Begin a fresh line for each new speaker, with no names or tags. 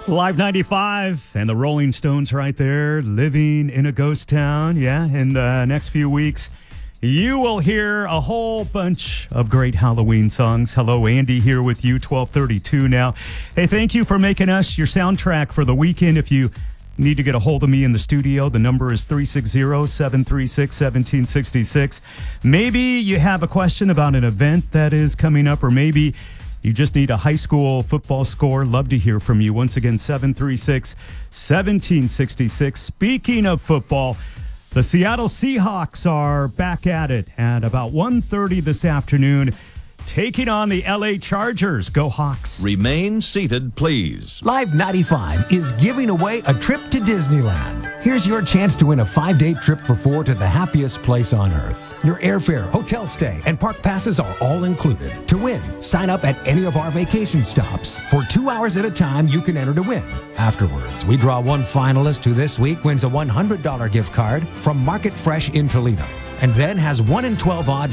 Live 95 and the Rolling Stones right there, living in a ghost town. Yeah, in the next few weeks, you will hear a whole bunch of great Halloween songs. Hello, Andy here with you, 12:32 now. Hey, thank you for making us your soundtrack for the weekend. If you need to get a hold of me in the studio, the number is 360-736-1766. Maybe you have a question about an event that is coming up, or maybe you just need a high school football score. Love to hear from you. Once again, 736-1766. Speaking of football, the Seattle Seahawks are back at it at about 1:30 this afternoon, taking on the LA Chargers. Go Hawks.
Remain seated, please.
Live 95 is giving away a trip to Disneyland. Here's your chance to win a 5-day trip for 4 to the happiest place on earth. Your airfare, hotel stay, and park passes are all included. To win, sign up at any of our vacation stops. For 2 hours at a time, you can enter to win. Afterwards, we draw one finalist who this week wins a $100 gift card from Market Fresh in Toledo, and then has 1 in 12 odds